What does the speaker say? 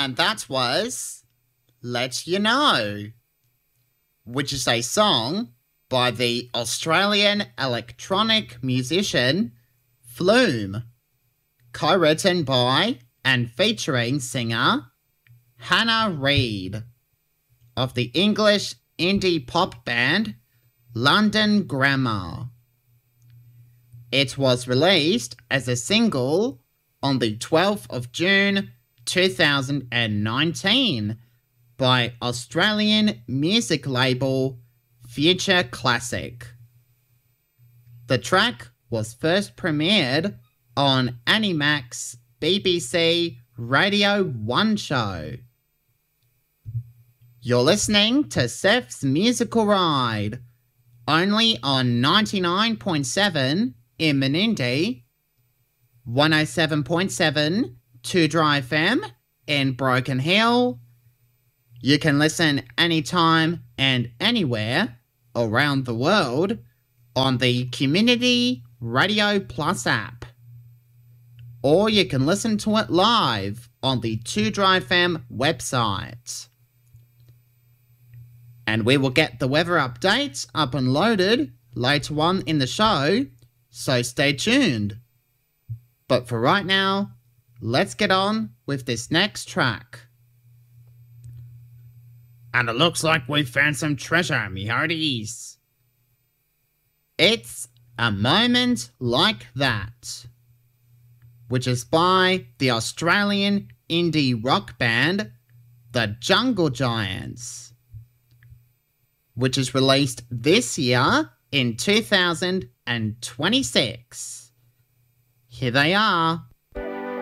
And that was Let You Know, which is a song by the Australian electronic musician Flume, co-written by and featuring singer Hannah Reid of the English indie pop band London Grammar. It was released as a single on the 12th of June 2019 by Australian music label Future Classic. The track was first premiered on Animax BBC Radio 1 show. You're listening to Seth's Musical Ride, only on 99.7 in Menindee, 107.7 2 Drive FM in Broken Hill. You can listen anytime and anywhere around the world on the Community Radio Plus app. Or you can listen to it live on the 2 Drive FM website. And we will get the weather updates up and loaded later on in the show, so stay tuned. But for right now, let's get on with this next track. And it looks like we've found some treasure, me hearties. It's A Moment Like That, which is by the Australian indie rock band The Jungle Giants, which is released this year in 2026. Here they are.